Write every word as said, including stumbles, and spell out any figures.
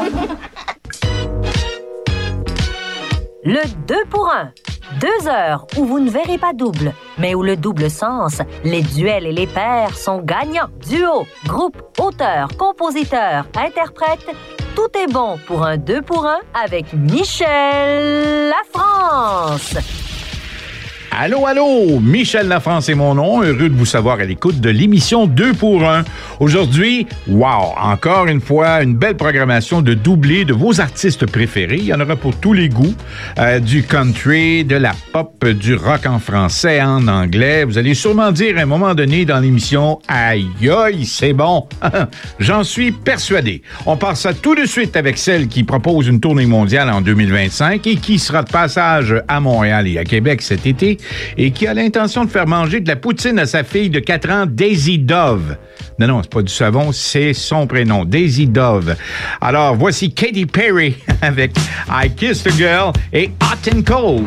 Le deux pour un. Deux heures où vous ne verrez pas double, mais où le double sens, les duels et les pairs sont gagnants. Duo, groupe, auteur, compositeur, interprète, tout est bon pour un deux pour un avec Michel Lafrance. Allô, allô! Michel Lafrance est mon nom. Heureux de vous savoir à l'écoute de l'émission deux pour un. Aujourd'hui, wow! Encore une fois, une belle programmation de doublés de vos artistes préférés. Il y en aura pour tous les goûts. Euh, du country, de la pop, du rock en français, en anglais. Vous allez sûrement dire à un moment donné dans l'émission « Aïe, aïe, c'est bon! » J'en suis persuadé. On part ça tout de suite avec celle qui propose une tournée mondiale en deux mille vingt-cinq et qui sera de passage à Montréal et à Québec cet été, et qui a l'intention de faire manger de la poutine à sa fille de quatre ans, Daisy Dove. Non, non, c'est pas du savon, c'est son prénom, Daisy Dove. Alors, voici Katy Perry avec I Kissed a Girl et Hot and Cold.